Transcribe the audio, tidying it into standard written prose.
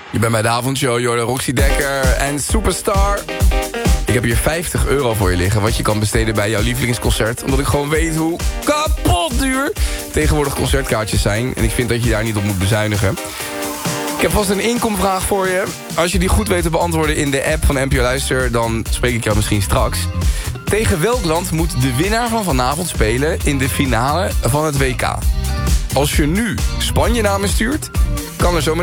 Je bent bij de avondshow, Jordan, Roxy Dekker en Superstar. Ik heb hier €50 voor je liggen, wat je kan besteden bij jouw lievelingsconcert. Omdat ik gewoon weet hoe kapot duur tegenwoordig concertkaartjes zijn. En ik vind dat je daar niet op moet bezuinigen. Ik heb vast een inkomvraag voor je. Als je die goed weet te beantwoorden in de app van NPO Luister, dan spreek ik jou misschien straks. Tegen welk land moet de winnaar van vanavond spelen in de finale van het WK? Als je nu Spanje naar me stuurt, kan er zo